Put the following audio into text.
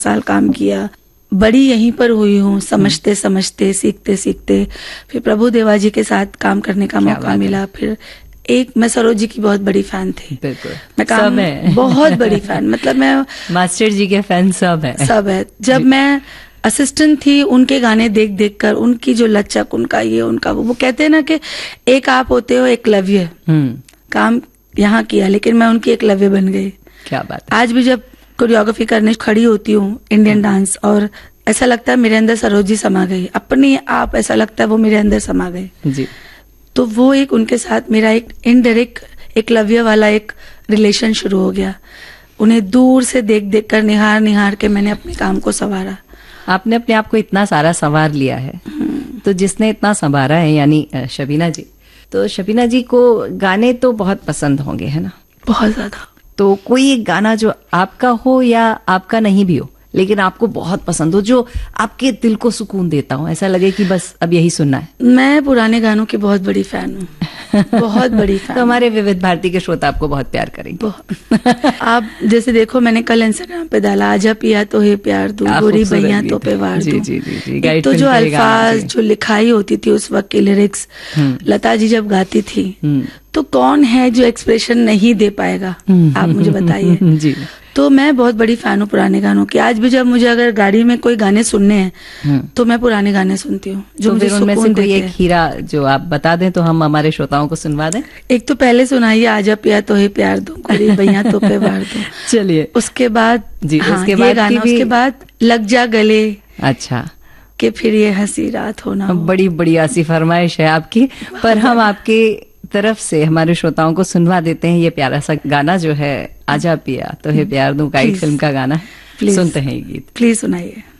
साल काम किया, बड़ी यहीं पर हुई हूँ, समझते समझते, सीखते सीखते। फिर प्रभु देवा जी के साथ काम करने का मौका मिला। फिर मैं सरोज जी की बहुत बड़ी फैन थी। बिल्कुल, मैं काम बहुत बड़ी फैन, मतलब मैं मास्टर जी के फैन सब है। जब मैं असिस्टेंट थी, उनके गाने देख देख कर, उनकी जो लचक, उनका ये, उनका वो कहते हैं ना कि एक आप होते हो एकलव्य। काम यहाँ किया, लेकिन मैं उनकी एकलव्य बन गई। क्या बात है। आज भी जब कोरियोग्राफी करने खड़ी होती हूँ इंडियन डांस, और ऐसा लगता है मेरे अंदर सरोज जी समा गई, अपने आप ऐसा लगता है वो मेरे अंदर समा गए जी। तो वो एक उनके साथ मेरा एक इनडायरेक्ट एकलव्य वाला एक रिलेशन शुरू हो गया। उन्हें दूर से देख देख कर, निहार निहार के मैंने अपने काम को संवारा। आपने अपने आप को इतना सारा संवार लिया है, तो जिसने इतना संवारा है यानी शबीना जी। तो शबीना जी को गाने तो बहुत पसंद होंगे, है ना? बहुत ज्यादा। तो कोई एक गाना जो आपका हो या आपका नहीं भी हो, लेकिन आपको बहुत पसंद हो, जो आपके दिल को सुकून देता हो, ऐसा लगे कि बस अब यही सुनना है। मैं पुराने गानों की बहुत बड़ी फैन हूँ। बहुत बड़ी फैन। तो हमारे विविध भारती के श्रोता आपको बहुत प्यार करेंगे। आप जैसे देखो, मैंने कल इंस्टाग्राम पे डाला, आजा पिया तो है प्यार दूं, गोरी भैया तो पे वार दूं। जी। तो जो अल्फाज, जो लिखाई होती थी उस वक्त की लिरिक्स, लता जी जब गाती थी, तो कौन है जो एक्सप्रेशन नहीं दे पाएगा, आप मुझे बताइए। जी। तो मैं बहुत बड़ी फैन हूँ पुराने गानों की। आज भी जब मुझे अगर गाड़ी में कोई गाने सुनने हैं तो मैं पुराने गाने सुनती हूँ, जो मुझे सुकून देते हैं। कोई एक हीरा जो आप बता दें तो हम हमारे श्रोताओं को सुनवा दें। एक तो पहले सुनाइए, आजा पिया तो है प्यार दो, गोरी भैया तो पे वार दो। चलिए, उसके बाद जी, उसके बाद गाना, उसके बाद लग जा गले। अच्छा, कि फिर ये हंसी रात होना हो। बड़ी बड़ी ऐसी फरमाइश है आपकी, पर हम आपके तरफ से हमारे श्रोताओं को सुनवा देते हैं ये प्यारा सा गाना जो है आजा पिया तो है प्यार दूं, गाइड फिल्म का गाना है। सुनते हैं ये गीत, प्लीज सुनाइए।